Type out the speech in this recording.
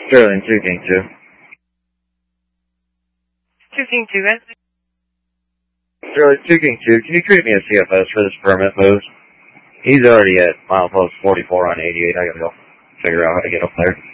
Sterling 2 King 2. 2 King 2, Sterling 2 King 2, can you create me a CFS for this permit, please? He's already at milepost 44 on 88. I gotta go figure out how to get up there.